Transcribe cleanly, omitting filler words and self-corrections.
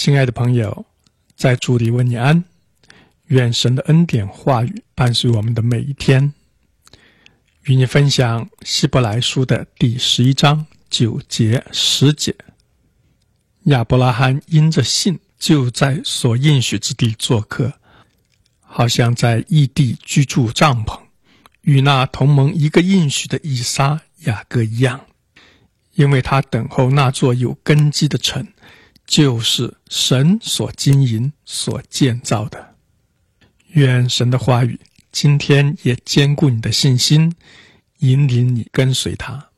亲爱的朋友，在主里问你安，愿神的恩典话语伴随我们的每一天。与你分享希伯来书的第11章9节10节。亚伯拉罕因着信，就在所应许之地做客，好像在异地居住帐篷，与那同盟一个应许的以撒、雅各一样，因为他等候那座有根基的城，就是神所经营、所建造的。愿神的话语今天也坚固你的信心，引领你跟随他。